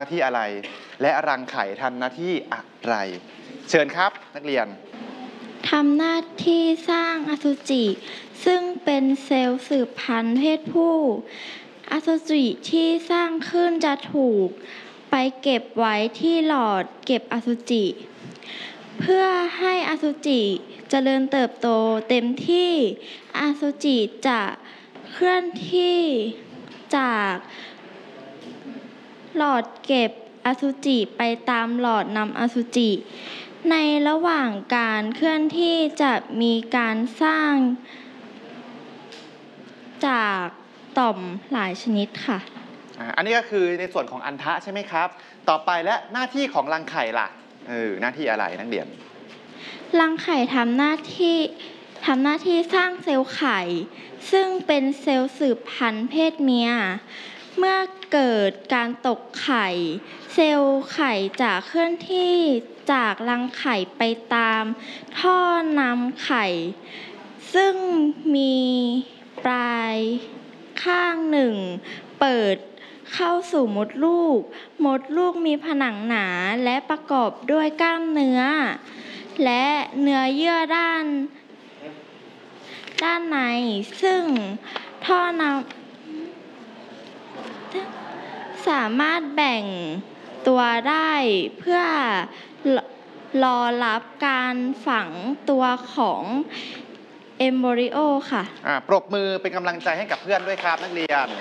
หน้าที่อะไรและรังไข่ทำหน้าที่อะไรเชิญครับนักเรียนทำหน้าที่สร้างอสุจิซึ่งเป็นเซลล์สืบพันธุ์เพศผู้อสุจิที่สร้างขึ้นจะถูกไปเก็บไว้ที่หลอดเก็บอสุจิเพื่อให้อสุจิเจริญเติบโตเต็มที่อสุจิจะเคลื่อนที่จากหลอดเก็บอสุจิไปตามหลอดนำอสุจิในระหว่างการเคลื่อนที่จะมีการสร้างจากต่อมหลายชนิดค่ะอันนี้ก็คือในส่วนของอันทะใช่ไหมครับต่อไปและหน้าที่ของรังไข่ล่ะหน้าที่อะไรนักเรียนรังไข่ทำหน้าที่สร้างเซลล์ไข่ซึ่งเป็นเซลล์สืบพันธุ์เพศเมียเมื่อเกิดการตกไข่เซลล์ไข่จะเคลื่อนที่จากรังไข่ไปตามท่อนำไข่ซึ่งมีปลายข้างหนึ่งเปิดเข้าสู่มดลูกมีผนังหนาและประกอบด้วยกล้ามเนื้อและเนื้อเยื่อด้านในซึ่งท่อนำสามารถแบ่งตัวได้เพื่อรอรับการฝังตัวของเอมโบริโอค่ะปรบมือเป็นกำลังใจให้กับเพื่อนด้วยครับนักเรียน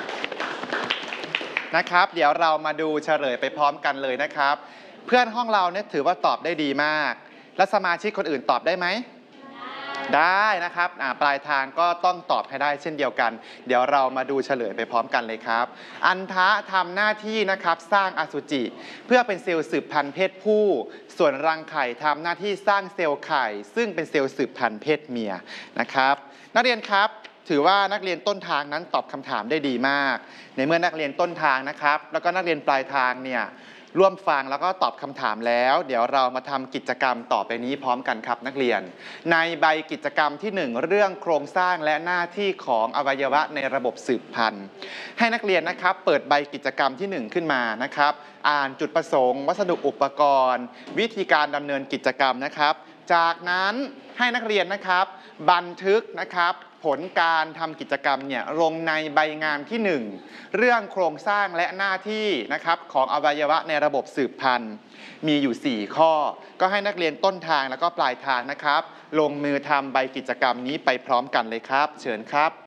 นะครับเดี๋ยวเรามาดูเฉลยไปพร้อมกันเลยนะครับเพื่อนห้องเราเนี่ยถือว่าตอบได้ดีมากและสมาชิกคนอื่นตอบได้ไหมได้นะครับปลายทางก็ต้องตอบให้ได้เช่นเดียวกันเดี๋ยวเรามาดูเฉลยไปพร้อมกันเลยครับอันทะทำหน้าที่นะครับสร้างอสุจิเพื่อเป็นเซลล์สืบพันธุ์เพศผู้ส่วนรังไข่ทำหน้าที่สร้างเซลล์ไข่ซึ่งเป็นเซลล์สืบพันธุ์เพศเมียนะครับนักเรียนครับถือว่านักเรียนต้นทางนั้นตอบคำถามได้ดีมากในเมื่อนักเรียนต้นทางนะครับแล้วก็นักเรียนปลายทางเนี่ยร่วมฟังแล้วก็ตอบคำถามแล้วเดี๋ยวเรามาทำกิจกรรมต่อไปนี้พร้อมกันครับนักเรียนในใบกิจกรรมที่1เรื่องโครงสร้างและหน้าที่ของอวัยวะในระบบสืบพันธุ์ให้นักเรียนนะครับเปิดใบกิจกรรมที่1ขึ้นมานะครับอ่านจุดประสงค์วัสดุอุปกรณ์วิธีการดำเนินกิจกรรมนะครับจากนั้นให้นักเรียนนะครับบันทึกนะครับผลการทำกิจกรรมเนี่ยลงในใบงานที่1เรื่องโครงสร้างและหน้าที่นะครับของอวัยวะในระบบสืบพันธุ์มีอยู่4ข้อก็ให้นักเรียนต้นทางแล้วก็ปลายทางนะครับลงมือทำใบกิจกรรมนี้ไปพร้อมกันเลยครับเชิญครับ